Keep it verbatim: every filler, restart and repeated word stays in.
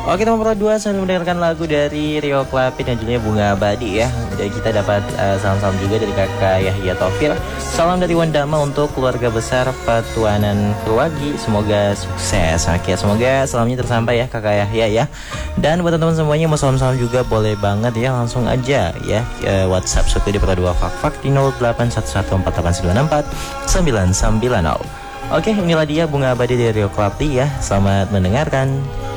Oke teman dua sambil mendengarkan lagu dari Rio Clapin dan judulnya Bunga Abadi ya. Jadi kita dapat uh, salam-salam juga dari kakak Yahya Taufil. Salam dari Wandama untuk keluarga besar Patuanan Purwagi. Semoga sukses. Oke, semoga salamnya tersampai ya kakak Yahya ya. Dan buat teman-teman semuanya mau salam-salam juga boleh banget ya, langsung aja ya uh, WhatsApp suku di Pro dua Fak-Fak di nol delapan satu satu empat delapan sembilan empat sembilan sembilan nol. Oke, inilah dia Bunga Abadi dari Rio Clapin ya. Selamat mendengarkan.